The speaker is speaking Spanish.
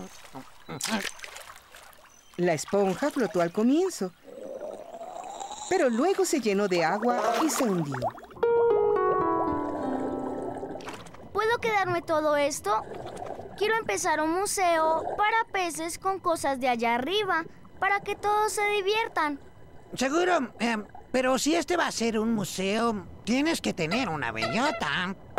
La esponja flotó al comienzo, pero luego se llenó de agua y se hundió. ¿Puedo quedarme todo esto? Quiero empezar un museo para peces con cosas de allá arriba, para que todos se diviertan. Seguro, pero si este va a ser un museo, tienes que tener una bellota.